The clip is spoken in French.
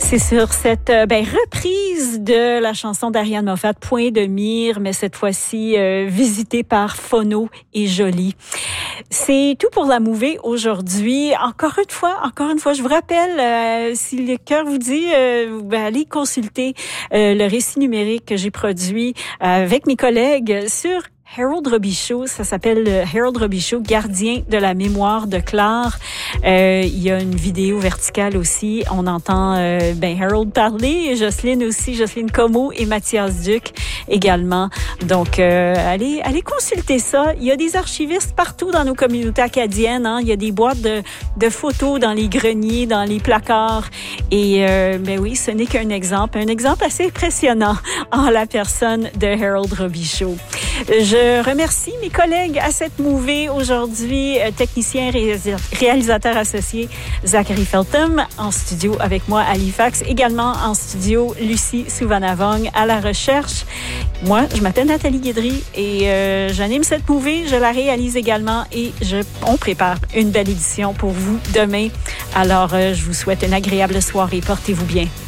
C'est sur cette reprise de la chanson d'Ariane Moffat, Point de mire, mais cette fois-ci visitée par Phono et Jolie. C'est tout pour la mouvée aujourd'hui. Encore une fois, je vous rappelle, si le cœur vous dit, allez consulter le récit numérique que j'ai produit avec mes collègues sur Harold Robichaud. Ça s'appelle Harold Robichaud, gardien de la mémoire de Clare. Il y a une vidéo verticale aussi. On entend Harold parler, et Jocelyne Comeau et Mathias Duc également. Donc, allez consulter ça. Il y a des archivistes partout dans nos communautés acadiennes. Hein. Il y a des boîtes de photos dans les greniers, dans les placards. Et oui, ce n'est qu'un exemple assez impressionnant en la personne de Harold Robichaud. Je remercie mes collègues à cette mouvée aujourd'hui, technicien réalisateur associé Zachary Feltham, en studio avec moi à Halifax, également en studio Lucie Souvanavong à la recherche. Moi, je m'appelle Nathalie Guédry et j'anime cette mouvée, je la réalise également et on prépare une belle édition pour vous demain. Alors, je vous souhaite une agréable soirée, portez-vous bien.